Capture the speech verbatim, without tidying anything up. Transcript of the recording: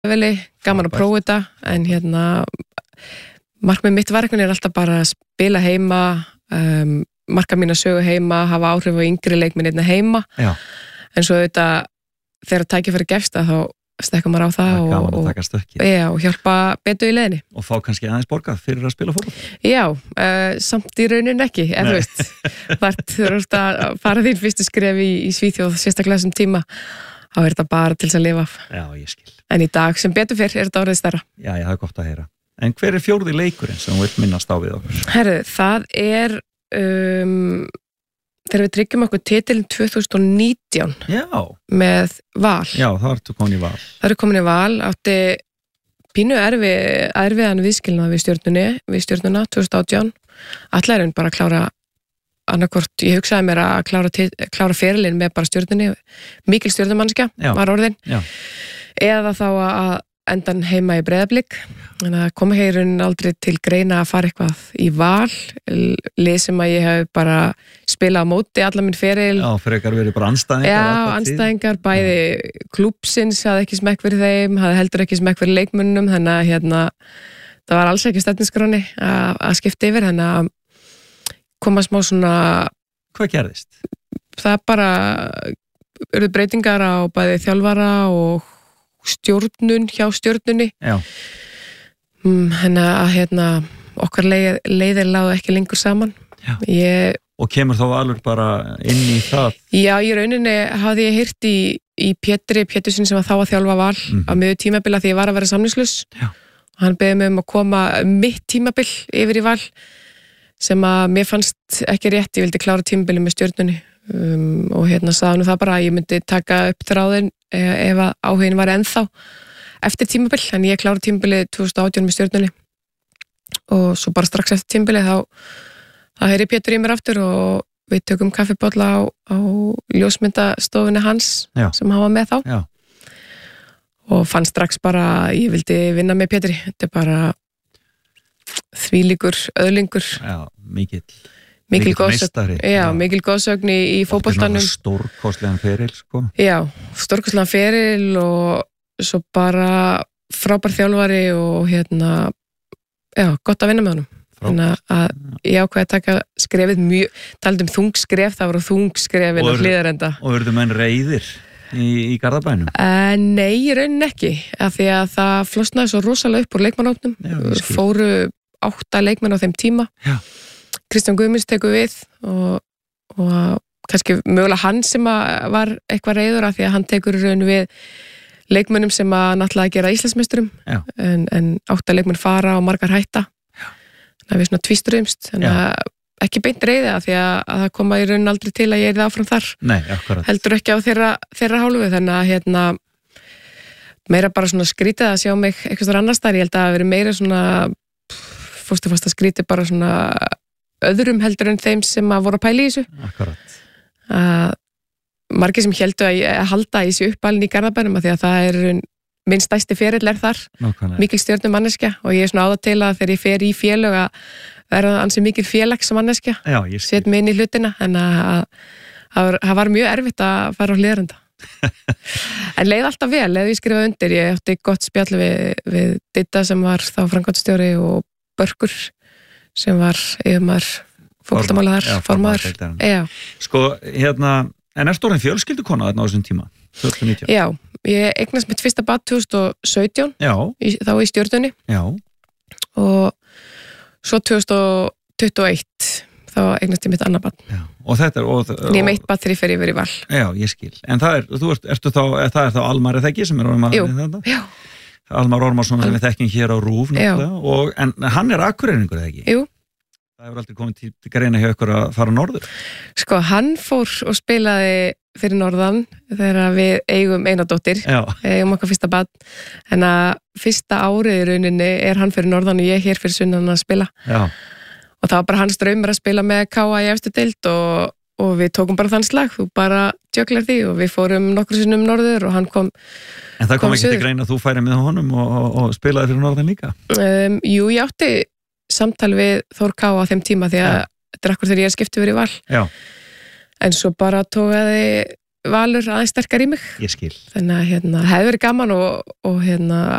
veli, gaman að prófa þetta en hérna markmið mitt verkefni er alltaf bara að spila heima um, marka mína sögu heima, hafa áhrif á yngri leikmenn einna heima Já. En svo þetta þegar tækifæri gefst að þá stekka maður á það, það og, og, já, og hjálpa betur í leiðinni. Og fá kannski aðeins borgað fyrir að spila fótbolta. Já, uh, samt í raunin ekki, en þú veist, þú veist að fara þín fyrstu skref í, í Svíþjóð, sérstaklega þessum tíma, þá er þetta bara til þess að lifa af. Já, ég skil. En í dag sem betur fyrr er þetta orðið stærra. Já, já, það er gott að heyra. En hver er fjórði leikurinn sem þú vilt minnast á við okkur? Herru, það er um, þegar við tryggjum okkur titilin tvö þúsund og nítján Já. Með Val. Já, það ertu komin í Val. Það er komin í Val, átti pínu erfi, erfiðan viðskilnað við stjörnunni, við stjörnuna tvö þúsund og átján. Ætlaði bara að klára annarkvort, ég hugsaði mér að klára, klára ferilinn með bara stjörnunni, mikil stjörnumannskja var orðin. Já. Eða þá að endan heima í Breiðablik. Þannig að koma heyrun aldrei til greina að fara eitthvað í Val, lið sem að ég hef bara spilað á móti allar minn feril. Já, frekar verið bara andstæðingar. Já, andstæðingar, bæði klúbbsins hafði ekki smekk fyrir þeim, hafði heldur ekki smekk fyrir leikmönnum, þannig að hérna, það var alls ekki stefniskráni að, að skipta yfir, þannig að koma smá svona... Hvað gerðist? Það bara urðu breytingar á bæði þjálfara og stjórnun hjá stjórnunni. Já. Þannig að hérna, okkar leið, leiðir lágu ekki lengur saman. Já. Ég, og kemur þá alveg bara inn í það? Já, í rauninni hafði ég heyrt í, í Pétri Pétursson sem var þá að þjálfa Val mm. á miðju tímabila því ég var að vera samningslaus. Já. Hann beðið mig um að koma mitt tímabil yfir í Val sem að mér fannst ekki rétt, ég vildi klára tímabili með stjórnunni um, og hérna sagði hann það bara að ég myndi taka upp þráðin ef að áhugin var ennþá eftir tímabil, en ég klára tímabili tvö þúsund og átján með stjórnunni og svo bara strax eftir tímabili þá, þá heyri Pétur í mér aftur og við tökum kaffibolla á, á ljósmyndastofunni hans Já. Sem hann var með þá Já. Og fann strax bara að ég vildi vinna með Pétri, þetta er bara þvílíkur, öðlingur Já, mikill mikil góðsögn, já, mikil góðsögn í, í fótboltanum. Stórkostlegan feril, sko. Já, stórkostlegan feril og svo bara frábær þjálfari og hérna, já, gott að vinna með honum. Þannig að ég ákveði að taka skrefið mjög, talað um þungskref, það voru þungskrefin á Hlíðarenda. Og verður menn reiðir í, í Garðabænum? Uh, nei, í raunin ekki, af því að það flosnaði svo rosalega upp úr leikmannópnum, fóru átta leikmenn á þeim tíma. Já. Kristján Guðmunds tekur við og, og kannski mögulega hann sem var eitthvað reiður af því að hann tekur í raun við leikmönnum sem að náttúrulega gera Íslandsmeisturum en, en átta leikmenn fara og margar hætta. Þannig að við svona tvístruðumst, þannig að ekki beint reiði að því að, að það koma í raun aldrei til að ég er það áfram þar. Nei, akkurat. Heldur ekki á þeirra, þeirra hálfu, þannig að hérna, meira bara svona skrítið að sjá mig eitthvað þar annars þar. Ég held að það veri meira svona fórstu fast að skrítið bara svona öðrum heldur en þeim sem að voru að pæla í þessu. Akkurat. Að margir sem heldur að, að halda í þessu uppalinn í Garðabænum að því að það er minn stærsti ferill er þar. Nákvæmlega. Mikil stjörnum manneskja og ég er svona á það til að þegar ég fer í félög að vera ansi mikil félags manneskja. Já, ég set mig inn í hlutina en að það var mjög erfitt að fara á Hlíðarenda. En leið alltaf vel, leið ég skrifaði undir. Ég átti gott spjall við, við Ditta sem var þá framkvæmdastjóri og Börkur sem var yfirmaður fótboltamála þar, formaður. Já. Sko, hérna, en er stórin fjölskyldukona þarna á þessum tíma? tvö þúsund og nítján? Já, ég eignast mitt fyrsta barn tvö þúsund og sautján, í, þá í stjörnunni. Já. Og svo tvö þúsund og tuttugu og eitt, þá eignast ég mitt annað barn. Já. Og þetta er... Og, og, ég meitt barn þegar ég fer yfir í Val. Já, ég skil. En það er, þú ert, ertu þá, það er þá Almar eða ekki sem er orðum að þetta? Jú, já. Almar Ormarsson sem við þekkjum hér á RÚV og, en hann er akureyringur eða ekki? Jú. Það hefur aldrei komið til greina hjá ykkur að fara norður? Sko, hann fór og spilaði fyrir norðan þegar við eigum eina dóttir, eigum okkar fyrsta barn, en að fyrsta árið í rauninni er hann fyrir norðan og ég hér fyrir sunnan að spila. Já. Og það var bara hans draumur að spila með K A í efstu deild og, og við tókum bara þann slag, þú bara jöklar því og við fórum nokkur sinnum norður og hann kom. En það kom, kom ekki til greina að þú færi með honum og, og, og spilaði fyrir norðan líka? Um, jú, ég átti samtal við Þór K á þeim tíma því að þetta er akkur þegar ég er skiptið verið í Val. Já. En svo bara tókaði Valur aðeins sterkar í mig. Ég skil. Þannig að hérna, hefði verið gaman og, og hérna